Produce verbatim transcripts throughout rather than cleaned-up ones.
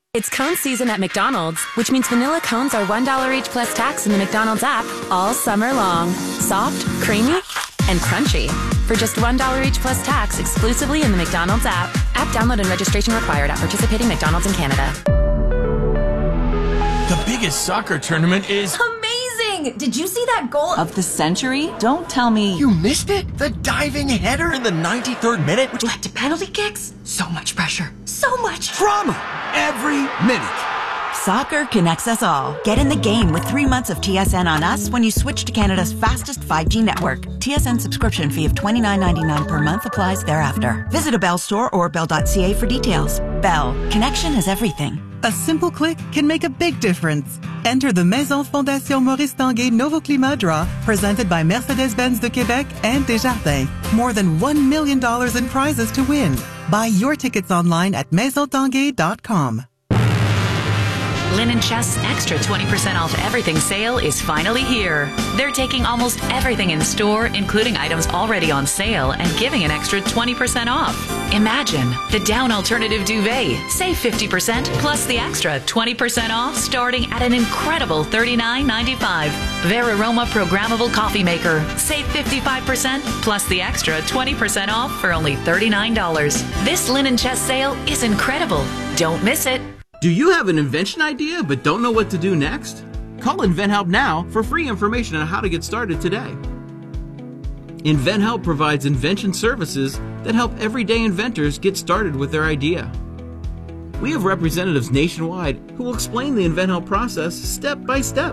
It's cone season at McDonald's, which means vanilla cones are one dollar each plus tax in the McDonald's app all summer long. Soft, creamy, and crunchy. For just one dollar each plus tax exclusively in the McDonald's app. App download and registration required at participating McDonald's in Canada. The biggest soccer tournament is... amazing! Did you see that goal of the century? Don't tell me... You missed it? The diving header in the ninety-third minute, which led to penalty kicks? So much pressure. So much drama. Every minute. Soccer connects us all. Get in the game with three months of T S N on us when you switch to Canada's fastest five G network. T S N subscription fee of twenty-nine ninety-nine per month applies thereafter. Visit a Bell store or bell dot c a for details. Bell. Connection is everything. A simple click can make a big difference. Enter the Maison Fondation Maurice Tanguay Novo Climat Draw, presented by Mercedes-Benz de Québec and Desjardins. More than one million dollars in prizes to win. Buy your tickets online at maison tanguay dot com. Linen Chest's extra twenty percent off everything sale is finally here. They're taking almost everything in store, including items already on sale, and giving an extra twenty percent off. Imagine the down alternative duvet. Save fifty percent plus the extra twenty percent off starting at an incredible thirty-nine ninety-five. Veraroma programmable coffee maker. Save fifty-five percent plus the extra twenty percent off for only thirty-nine dollars. This Linen Chest sale is incredible. Don't miss it. Do you have an invention idea but don't know what to do next? Call InventHelp now for free information on how to get started today. InventHelp provides invention services that help everyday inventors get started with their idea. We have representatives nationwide who will explain the InventHelp process step by step.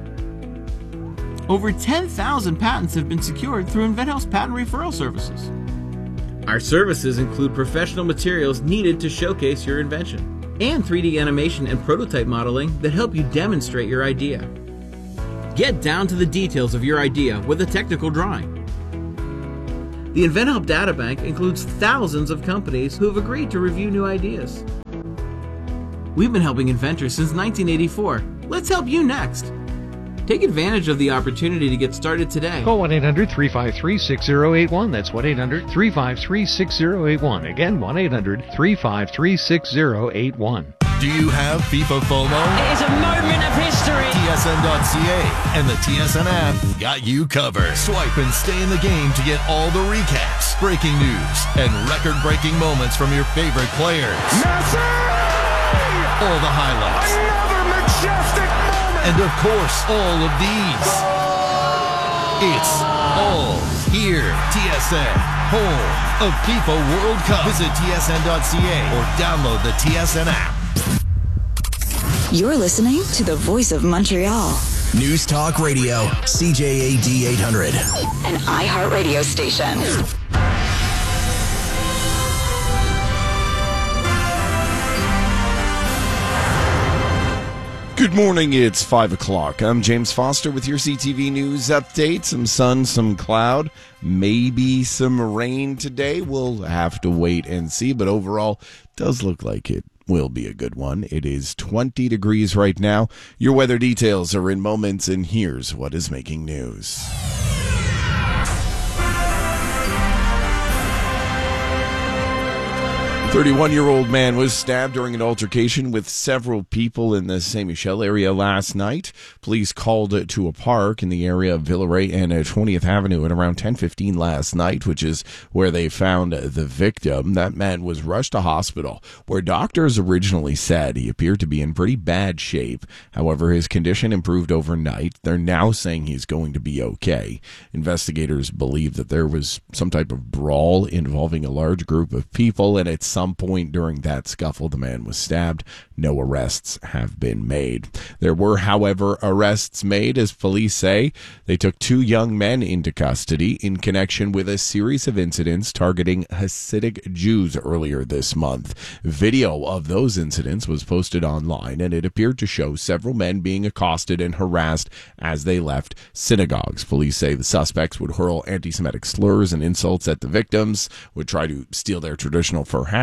Over ten thousand patents have been secured through InventHelp's patent referral services. Our services include professional materials needed to showcase your invention, and three D animation and prototype modeling that help you demonstrate your idea. Get down to the details of your idea with a technical drawing. The InventHelp Databank includes thousands of companies who have agreed to review new ideas. We've been helping inventors since nineteen eighty-four. Let's help you next. Take advantage of the opportunity to get started today. Call one eight hundred three five three six zero eight one. That's one eight hundred three five three six zero eight one. Again, one eight hundred three five three six zero eight one. Do you have FIFA FOMO? It is a moment of history. T S N dot C A and the T S N app got you covered. Swipe and stay in the game to get all the recaps, breaking news, and record-breaking moments from your favorite players. Messi! All the highlights. Another majestic moment! And of course, all of these. It's all here. T S N, home of FIFA World Cup. Visit T S N dot C A or download the T S N app. You're listening to the voice of Montreal. News Talk Radio, C J A D eight hundred. An iHeartRadio station. Good morning, it's five o'clock. I'm James Foster with your C T V News update. Some sun, some cloud, maybe some rain today. We'll have to wait and see, but overall, does look like it will be a good one. It is twenty degrees right now. Your weather details are in moments, and here's what is making news. thirty-one-year-old man was stabbed during an altercation with several people in the Saint Michel area last night. Police called to a park in the area of Villeray and twentieth Avenue at around ten fifteen last night, which is where they found the victim. That man was rushed to hospital, where doctors originally said he appeared to be in pretty bad shape. However, his condition improved overnight. They're now saying he's going to be okay. Investigators believe that there was some type of brawl involving a large group of people, and at some point during that scuffle, the man was stabbed. No arrests have been made. There were, however, arrests made, as police say. They took two young men into custody in connection with a series of incidents targeting Hasidic Jews earlier this month. Video of those incidents was posted online, and it appeared to show several men being accosted and harassed as they left synagogues. Police say the suspects would hurl anti-Semitic slurs and insults at the victims, would try to steal their traditional fur hats,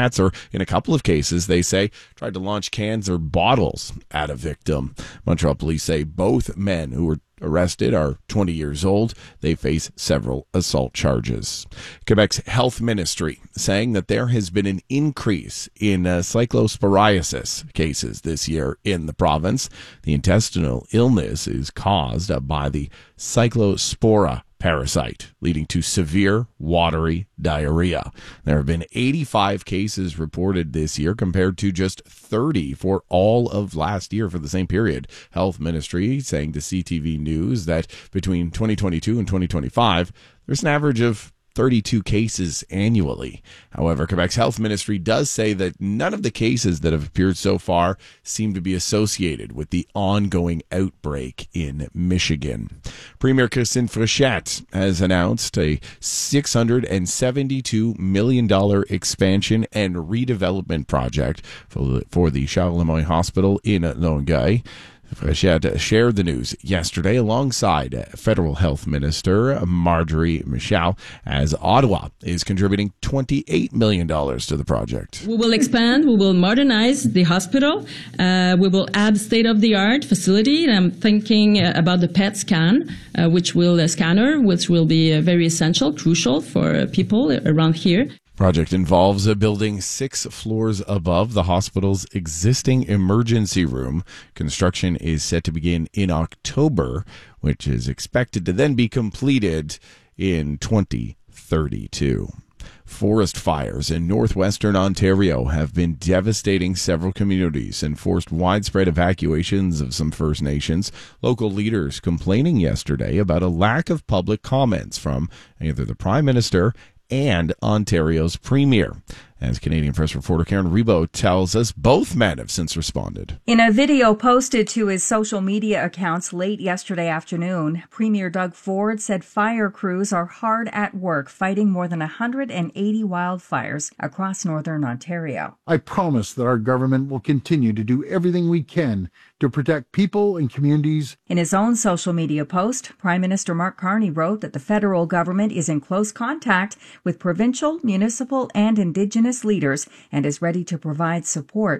bats, or in a couple of cases, they say, tried to launch cans or bottles at a victim. Montreal police say both men who were arrested are twenty years old. They face several assault charges. Quebec's health ministry saying that there has been an increase in uh, cyclosporiasis cases this year in the province. The intestinal illness is caused uh, by the cyclospora parasite, leading to severe watery diarrhea. There have been eighty-five cases reported this year compared to just thirty for all of last year for the same period. Health Ministry saying to C T V News that between twenty twenty-two and twenty twenty-five, there's an average of thirty-two cases annually. However, Quebec's health ministry does say that none of the cases that have appeared so far seem to be associated with the ongoing outbreak in Michigan. Premier Christine Fréchette has announced a six hundred seventy-two million dollars expansion and redevelopment project for the Charlemagne Hospital in Longueuil. Fréchette shared the news yesterday alongside Federal Health Minister Marjorie Michel as Ottawa is contributing twenty-eight million dollars to the project. We will expand, we will modernize the hospital, uh, we will add state-of-the-art facility, and I'm thinking uh, about the P E T scan, uh, which will uh, scanner, which will be uh, very essential, crucial for uh, people around here. Project involves a building six floors above the hospital's existing emergency room. Construction is set to begin in October, which is expected to then be completed in twenty thirty-two. Forest fires in northwestern Ontario have been devastating several communities and forced widespread evacuations of some First Nations. Local leaders complaining yesterday about a lack of public comments from either the Prime Minister and Ontario's Premier. As Canadian Press reporter Karen Rebo tells us, both men have since responded. In a video posted to his social media accounts late yesterday afternoon, Premier Doug Ford said fire crews are hard at work fighting more than one hundred eighty wildfires across northern Ontario. I promise that our government will continue to do everything we can to protect people and communities. In his own social media post, Prime Minister Mark Carney wrote that the federal government is in close contact with provincial, municipal, and Indigenous leaders and is ready to provide support